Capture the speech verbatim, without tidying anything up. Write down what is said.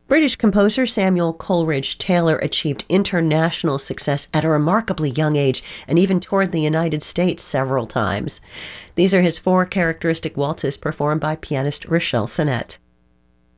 British composer Samuel Coleridge Taylor achieved international success at a remarkably young age and even toured the United States several times. These are his four characteristic waltzes performed by pianist Rochelle Sinnett.